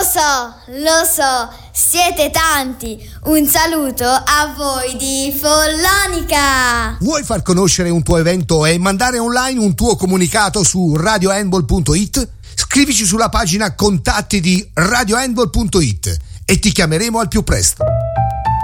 Lo so, siete tanti. Un saluto a voi di Follonica. Vuoi far conoscere un tuo evento e mandare online un tuo comunicato su radiohandball.it? Scrivici sulla pagina contatti di radiohandball.it e ti chiameremo al più presto.